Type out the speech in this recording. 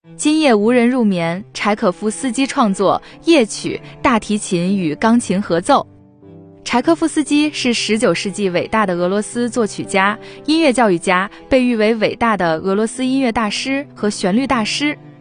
今夜无人入眠，柴可夫斯基创作夜曲，大提琴与钢琴合奏。柴可夫斯基是19世纪伟大的俄罗斯作曲家、音乐教育家，被誉为伟大的俄罗斯音乐大师和旋律大师。